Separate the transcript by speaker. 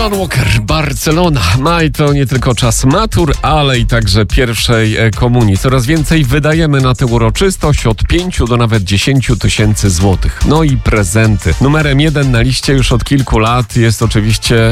Speaker 1: Alan Walker, Barcelona. Maj to nie tylko czas matur, ale i także pierwszej komunii. Coraz więcej wydajemy na tę uroczystość, od 5 do nawet 10 tysięcy złotych. No i prezenty. Numerem 1 na liście już od kilku lat jest oczywiście